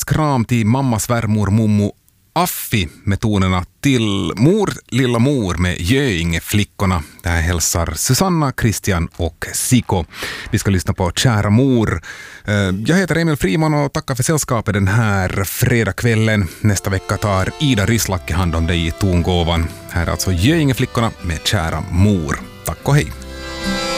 kram till mammas svärmor Mommo Affi med tonerna till Mor, lilla mor med Göinge-flickorna. Det här hälsar Susanna, Christian och Siko. Vi ska lyssna på Kära mor. Jag heter Emil Friman och tackar för sällskapet den här fredagskvällen. Nästa vecka tar Ida Ryslacke hand om dig i tongåvan. Här är alltså Göinge-flickorna med Kära mor. Tack och hej!